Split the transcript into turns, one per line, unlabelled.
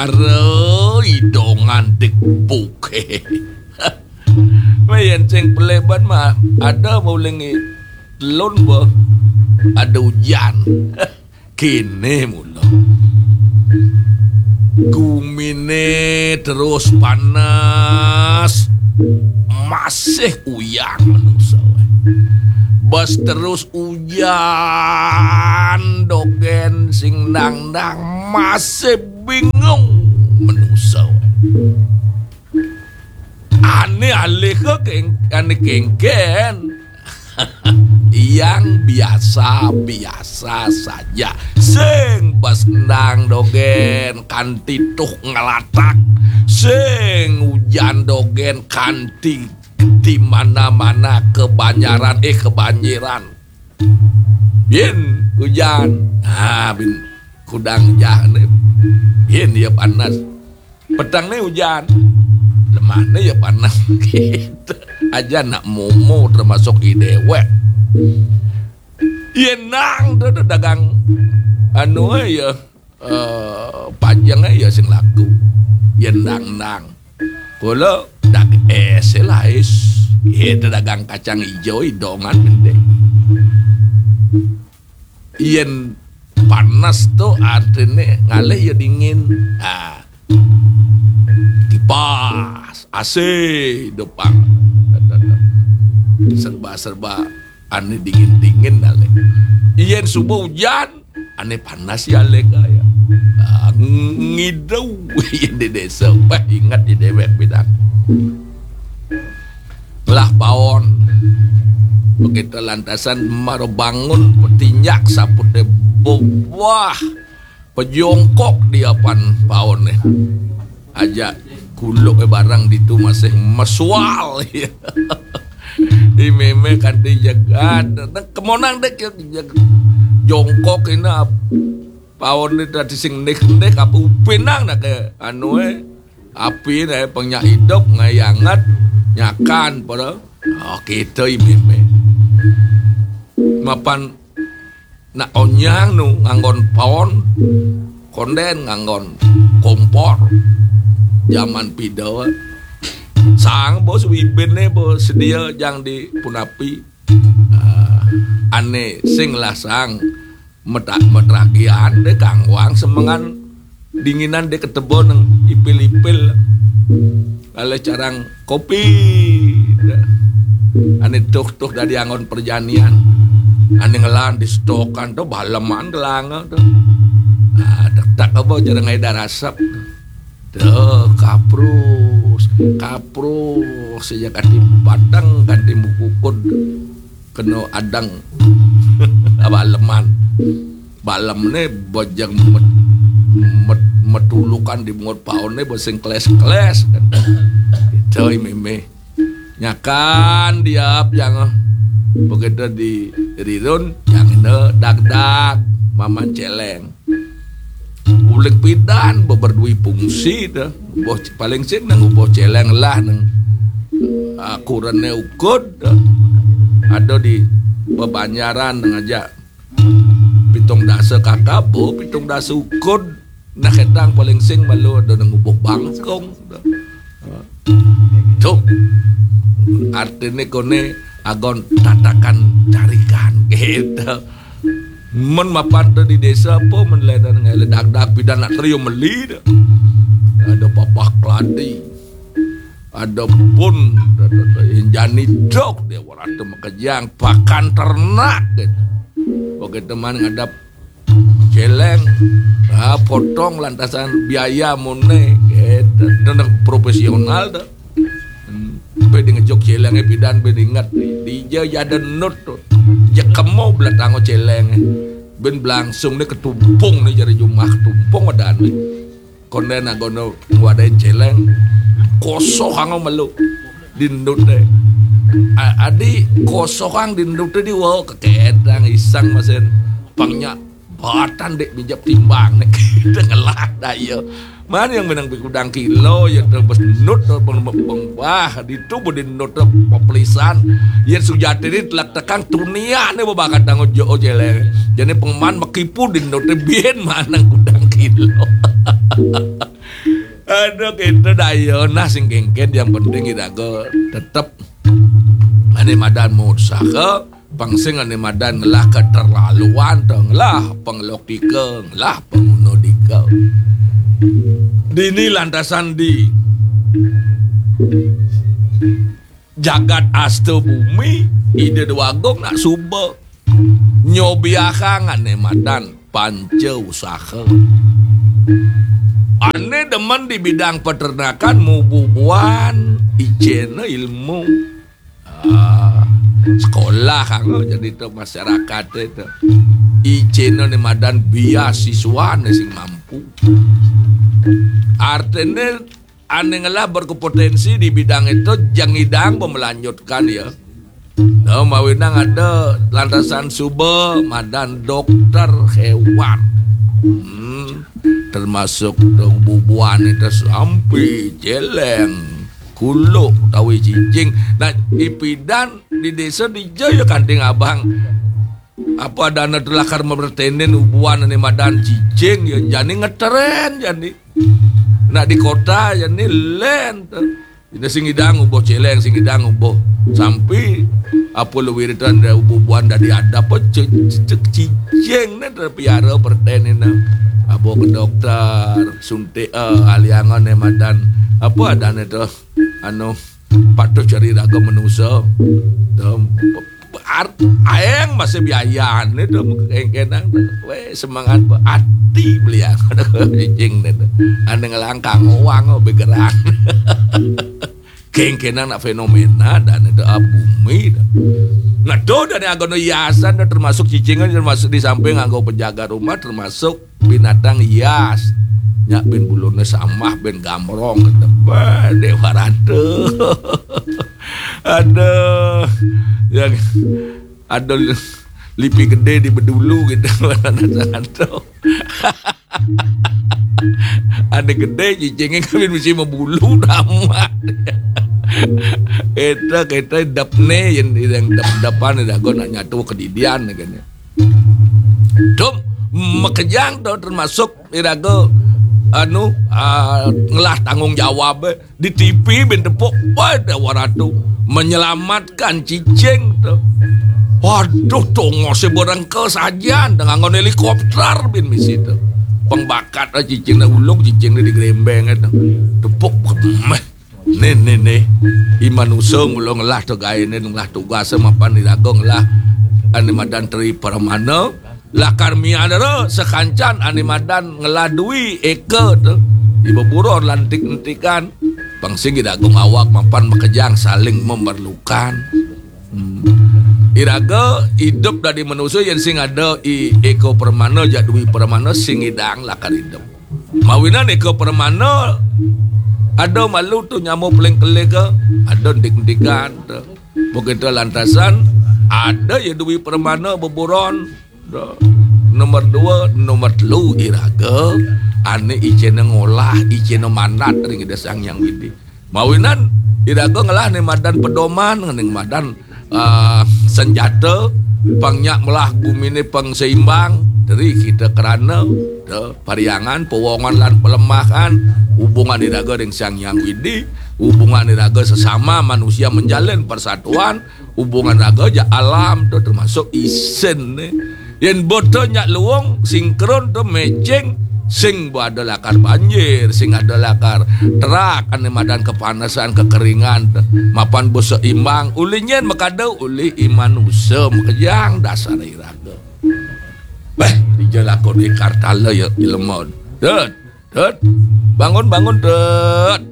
Aroy dongan dik buke. Mayan ceng peleban mah ada mau lengi telon bah ada hujan. Kini mula gumine terus panas masih uyang manusia. Bas terus hujan dogen sing dang-dang masih bingung manusia. Ane alih ke ane kengken yang biasa-biasa saja. Sing bas ndang dogen kanti tuh ngelatak. Sing hujan dogen kanti di mana-mana kebanyaran kebanjiran. Bin hujan. Bin kudang jahne. Bin ya panas. Petangnya hujan. Lemahnya ya panas gitu. Aja nak momo termasuk idewek. Yenang tuh dagang anu ya panjangnya ya sing laku. Yenang-nang. Kalau dag selais itu dagang kacang hijau hidongan gede. Yen panas tuh artinya ngalih ya dingin. Kipas AC depan. Serba-serba aneh dingin-dingin ale. Yen subuh hujan aneh panas ya ale kaya. Ngidau di desa bah ingat di dewek bidang lah paon begitu lantasan maro bangun petinjak saput de bawah pejongkok di apan paon aja kuluk barang ditu masih mesual ya. Di meme kan dijaga kemonang dek jongkok ini paon ni tadi sing nek apa upinang nak ke anu api ni pengyak hidup ngayangat nyakan pada kita meme mapan nak onyang nu nganggon paon konden nganggon kompor zaman pidaw sang bos wibin ni bos sedia jang di punapi ane sing lah sang metragian deh kangwang semengan dinginan deh ketebo neng ipil-ipil kalau carang kopi ane tuh dari angon perjanian ane ngelan di stokan tuh balaman gelanga tuh tak apa jarang ada rasap tuh kaprus sejak kati padang kati mukukun kena adang balaman balam ni bojang metulukan di mungut paon ni bosing kles-kles kan itu meme nyakan diap yang begitu di rirun yang ini dag-dag maman celeng ulik pidan berdui fungsi dah boh paling sing nang boh celeng lah nang akurannya ukut ada di bebanyaran nang aja pitung dasa kakabo pitung dasa ukut nak ketang paling sing malu ada nang ubuk bangkong tuh artinya kone agon tatakan carikan gitu men mapan di desa po men ledan ngele dak-dak pidan nak trio meli ada papak kladi ada pun jani dok dia warata makajang pakan ternak gitu. Oke teman ngadap celeng potong lantasan biaya mune gitu dan profesional dah bedi ngejok celenge pidan bedi ingat di jada nut ya kemo belatango celenge ben langsung ni ketumpung ni jari jumah ketumpung adan ni konden agono ngwadain celeng kosong melu dindut deh adi kosong dindut di wow kekedang isang masen pangnya batan dek bijak timbang nek kita ngelak dah ya mana yang menang pikudang kilo ya terus nut wah itu bodin nut pelisan ya sujati ini telak tekang dunia nih babakan tanggo jo jelek jadi pengman makipu di nut bien mana kudang kilo Aduh kita dayana sing kengken yang penting iraga tetep ane madan musaha pangsing ane madan ngelah keterlaluan ngelah penglokika ngelah pengunodika dini lantasan di jagat asta bumi ide dewagong nak suba nyobiakang ane madan panca usaha ane demen di bidang peternakan mububuan icena ilmu sekolah kang jadi itu masyarakat itu icena ane madan beasiswa sing mampu artinya ane ngelah berkompetensi di bidang itu jangan hidang melanjutkan ya. Nah, mawinang ada lantasan suba madan dokter hewan. Termasuk bubuan itu sampai jeleng kuluk tawi cicing. Nah, ipidan di desa di Jaya Kanting Abang. Apa dana telakar mempertenen ubuan ini madan cicing ya jadi ngeteren jadi. Nah di kota jadi len. Ini singidang ubo celeng singidang ubo sampai apa luwir itu ada ubuan dari ada apa cicing nih terpiara pertenen abo ke dokter suntik aliangan madan apa ada itu anu patut cari raga manusia ayang masih biayaan itu kengkenang we semangat hati beliau cicing itu ane ngelangkang uang bergerak kengkenang nak fenomena dan itu bumi nah do dari agono hiasan termasuk cicing termasuk di samping anggo penjaga rumah termasuk binatang hias nyak ben bulune samah ben gamrong ketebah dewa ratu aduh yang ada lipi gede di bedulu gitu ada gede cicingnya kami mesti membulu damat kita dapne yang depan ada gue nak nyatu kedidian kan ya dom makejang tuh termasuk irago anu ngelah tanggung jawab di TV ben tepuk pada waratu menyelamatkan cicing tuh. Waduh tuh ngose borang kesajian dengan ngon helikopter bin misi tuh. Pengbakat cicing na ulung cicing na di grembeng itu. Tepuk nih iman usung ulung ngelah tuh gaya ini ngelah tugas mapan di dagong lah animadan teri paramana lah karmia ada sekancan animadan ngeladui eke tuh ibu buron lantik-lantikan pangsing dagong awak mapan makejang saling memerlukan iraga hidup dari manusia yang sing ada eko permana jadui permana sing idang lakar hidup mawinan eko permana ada malu tu nyamuk peleng-keleng ke ada dik-dikan begitu lantasan ada ya duwi permana beburon nomor 2 nomor 3 iraga ane icena ngolah icena manat ring desang yang widi mawinan iraga ngelah ni madan pedoman ning madan senjata pangnya melah bumi ni pang seimbang dari kita kerana pariangan pewongan lan pelemahan hubungan iraga dengan sang yang widi hubungan iraga sesama manusia menjalin persatuan hubungan iraga ja alam tu termasuk isen ni yang bodoh nyak luang sinkron tu meceng sing ada lakar banjir sing ada lakar terak ane madan kepanasan kekeringan mapan bos seimbang ulinyen makada uli iman usaha makejang dasar iraga dijelakon ikartala ya ilmon bangun